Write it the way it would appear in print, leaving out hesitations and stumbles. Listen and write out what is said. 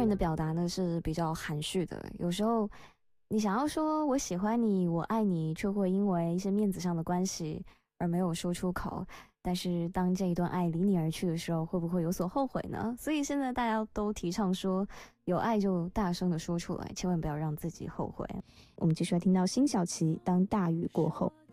人的表达呢是比较含蓄的，有时候你想要说我喜欢你，我爱你，却会因为一些面子上的关系而没有说出口。但是当这一段爱离你而去的时候，会不会有所后悔呢？所以现在大家都提倡说，有爱就大声的说出来，千万不要让自己后悔。我们继续来听到辛晓琪《当大雨过后》。